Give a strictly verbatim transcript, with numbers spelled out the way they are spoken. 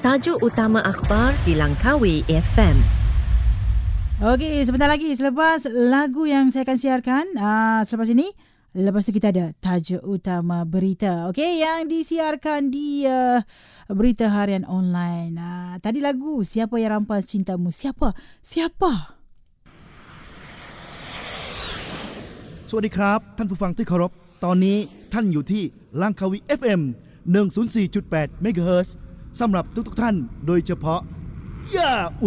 Tajuk utama akhbar di Langkawi F M. Okey, sebentar lagi selepas lagu yang saya akan siarkan, uh, selepas ini, lepas tu kita ada tajuk utama berita. Okey, yang disiarkan di uh, berita harian online. Uh, tadi lagu Siapa Yang Rampas Cintamu? Siapa? Siapa? สวัสดีครับท่านผู้ฟังที่เคารพตอนนี้ท่านอยู่ที่ลังคาวี เอฟ เอ็ม หนึ่งศูนย์สี่จุดแปด เมกะเฮิรตซ์ สำหรับทุกๆท่านโดยเฉพาะย่า